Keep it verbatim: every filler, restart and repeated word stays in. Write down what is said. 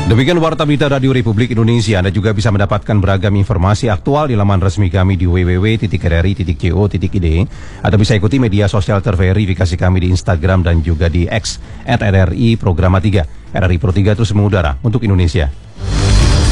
Demikian Warta Berita Radio Republik Indonesia. Anda juga bisa mendapatkan beragam informasi aktual di laman resmi kami di w w w titik r r i titik co titik i d atau bisa ikuti media sosial terverifikasi kami di Instagram dan juga di X at R R I Programa tiga. R R I Pro tiga terus mengudara untuk Indonesia.